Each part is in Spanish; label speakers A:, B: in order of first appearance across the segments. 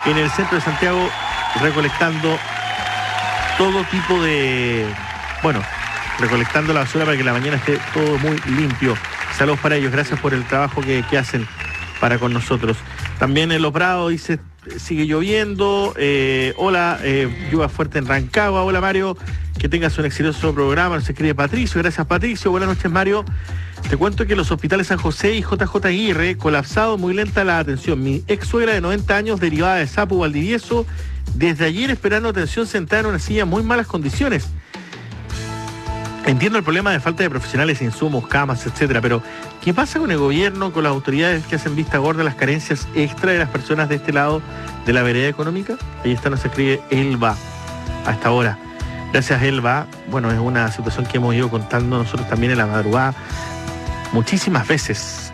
A: en el centro de Santiago recolectando todo tipo de... Bueno, recolectando la basura para que la mañana esté todo muy limpio. Saludos para ellos, gracias por el trabajo que hacen para con nosotros. También en Los Prados dice, sigue lloviendo. Hola, lluvia fuerte en Rancagua. Hola Mario, que tengas un exitoso programa. Nos escribe Patricio, gracias Patricio. Buenas noches Mario. Te cuento que los hospitales San José y JJ Aguirre, colapsado, muy lenta la atención. Mi ex suegra de 90 años, derivada de Sapo Valdivieso, desde ayer esperando atención sentada en una silla en muy malas condiciones. Entiendo el problema de falta de profesionales, insumos, camas, etcétera, pero ¿qué pasa con el gobierno, con las autoridades que hacen vista gorda las carencias extra de las personas de este lado de la vereda económica? Ahí está, nos escribe Elba a esta hora. Gracias Elba. Bueno, es una situación que hemos ido contando nosotros también en la madrugada muchísimas veces.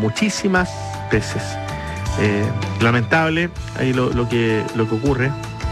A: Lamentable ahí lo que ocurre.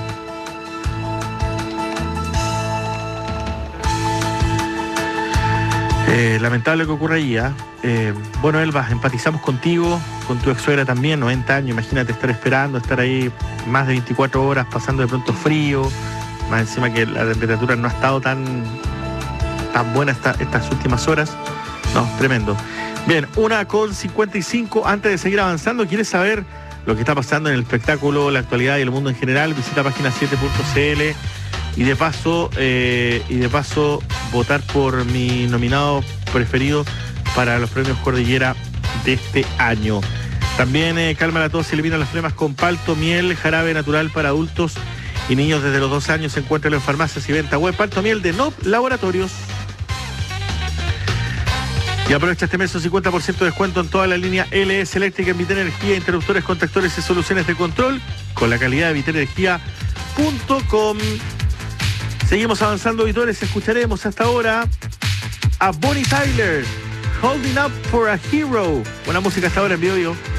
A: Lamentable que ocurra allí, ¿eh? Bueno, Elba, empatizamos contigo, con tu ex suegra también, 90 años, imagínate estar esperando, estar ahí más de 24 horas, pasando de pronto frío, más encima que la temperatura no ha estado tan buena estas últimas horas. No, tremendo. Bien, 1:55, antes de seguir avanzando, ¿quieres saber lo que está pasando en el espectáculo, la actualidad y el mundo en general? Visita página7.cl. Y de paso votar por mi nominado preferido para los premios Cordillera de este año. También calma la tos y elimina las flemas con palto, miel, jarabe natural para adultos y niños desde los 2 años. Encuéntralo en farmacias y venta web. Palto miel de NOP Laboratorios. Y aprovecha este mes un 50% de descuento en toda la línea LS Eléctrica en Viter Energía, interruptores, contactores y soluciones de control con la calidad de viterenergia.com. Seguimos avanzando, auditores. Escucharemos hasta ahora a Bonnie Tyler, Holding Up for a Hero. Buena música hasta ahora en Bio Bio.